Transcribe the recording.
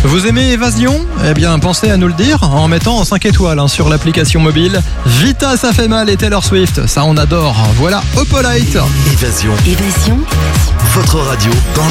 Vous aimez Évasion ? Eh bien, pensez à nous le dire en mettant 5 étoiles sur l'application mobile. Vita, ça fait mal et Taylor Swift, ça on adore. Voilà, Oppolite. Évasion. Votre radio dans